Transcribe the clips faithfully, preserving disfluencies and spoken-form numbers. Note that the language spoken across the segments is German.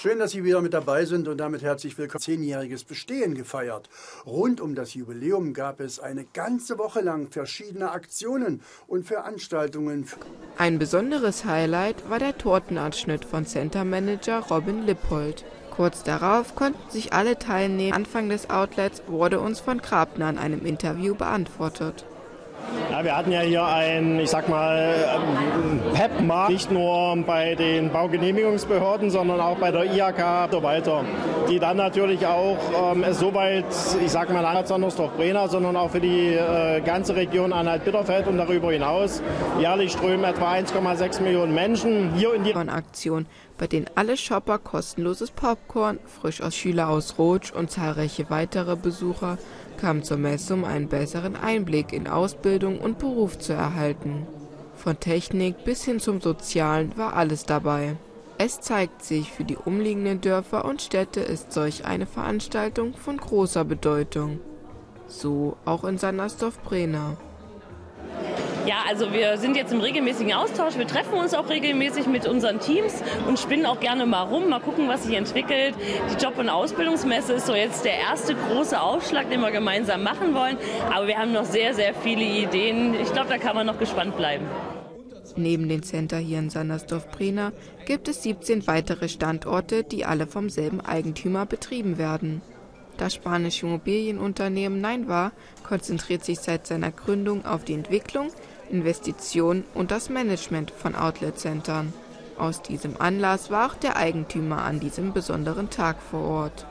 Schön, dass Sie wieder mit dabei sind und damit herzlich willkommen. Zehnjähriges Bestehen gefeiert. Rund um das Jubiläum gab es eine ganze Woche lang verschiedene Aktionen und Veranstaltungen. Ein besonderes Highlight war der Tortenanschnitt von Center-Manager Robin Lippold. Kurz darauf konnten sich alle teilnehmen. Anfang des Outlets wurde uns von Grabner in einem Interview beantwortet. Ja, wir hatten ja hier ein, ich sag mal, P E P-Markt, nicht nur bei den Baugenehmigungsbehörden, sondern auch bei der I H K und so weiter, die dann natürlich auch ähm, soweit, ich sag mal, nicht Sandersdorf-Brenau, sondern auch für die äh, ganze Region Anhalt-Bitterfeld und darüber hinaus. Jährlich strömen etwa eins Komma sechs Millionen Menschen hier in die Aktion, bei denen alle Shopper kostenloses Popcorn, frisch aus Schüler aus Rotsch und zahlreiche weitere Besucher kamen zur Messe, um einen besseren Einblick in Ausbildung und Beruf zu erhalten. Von Technik bis hin zum Sozialen war alles dabei. Es zeigt sich, für die umliegenden Dörfer und Städte ist solch eine Veranstaltung von großer Bedeutung. So auch in Sandersdorf-Brenau. Ja, also wir sind jetzt im regelmäßigen Austausch. Wir treffen uns auch regelmäßig mit unseren Teams und spinnen auch gerne mal rum, mal gucken, was sich entwickelt. Die Job- und Ausbildungsmesse ist so jetzt der erste große Aufschlag, den wir gemeinsam machen wollen. Aber wir haben noch sehr, sehr viele Ideen. Ich glaube, da kann man noch gespannt bleiben. Neben dem Center hier in Sandersdorf-Brenau gibt es siebzehn weitere Standorte, die alle vom selben Eigentümer betrieben werden. Das spanische Immobilienunternehmen Neinvar konzentriert sich seit seiner Gründung auf die Entwicklung, Investition und das Management von Outlet-Centern. Aus diesem Anlass war auch der Eigentümer an diesem besonderen Tag vor Ort.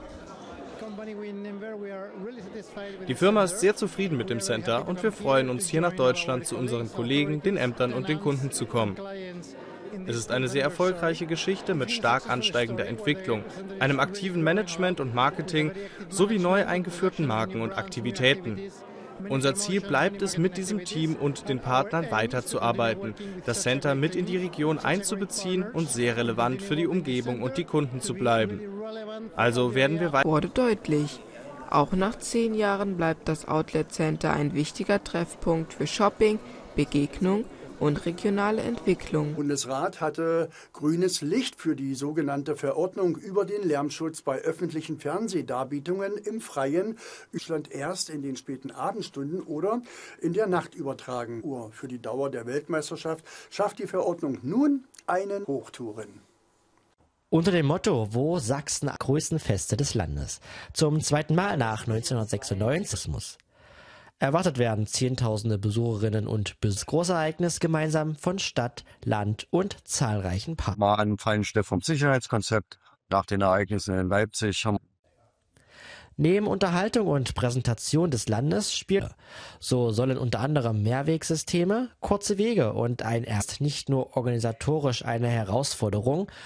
Die Firma ist sehr zufrieden mit dem Center und wir freuen uns, hier nach Deutschland zu unseren Kollegen, den Ämtern und den Kunden zu kommen. Es ist eine sehr erfolgreiche Geschichte mit stark ansteigender Entwicklung, einem aktiven Management und Marketing sowie neu eingeführten Marken und Aktivitäten. Unser Ziel bleibt es, mit diesem Team und den Partnern weiterzuarbeiten, das Center mit in die Region einzubeziehen und sehr relevant für die Umgebung und die Kunden zu bleiben. Also werden wir weiter. Wurde deutlich. Auch nach zehn Jahren bleibt das Outlet Center ein wichtiger Treffpunkt für Shopping, Begegnung und regionale Entwicklung. Der Bundesrat hatte grünes Licht für die sogenannte Verordnung über den Lärmschutz bei öffentlichen Fernsehdarbietungen im Freien Deutschland erst in den späten Abendstunden oder in der Nacht übertragen. Für die Dauer der Weltmeisterschaft schafft die Verordnung nun einen Hochtouren. Unter dem Motto „Wo Sachsen größten Feste des Landes" zum zweiten Mal nach neunzehnhundertsechsundneunzig muss. Erwartet werden Zehntausende Besucherinnen und Besucher. Großereignis gemeinsam von Stadt, Land und zahlreichen Partnern. Mal ein Feinschliff vom Sicherheitskonzept nach den Ereignissen in Leipzig. Neben Unterhaltung und Präsentation des Landes spielt, so sollen unter anderem Mehrwegsysteme, kurze Wege und ein erst nicht nur organisatorisch eine Herausforderung,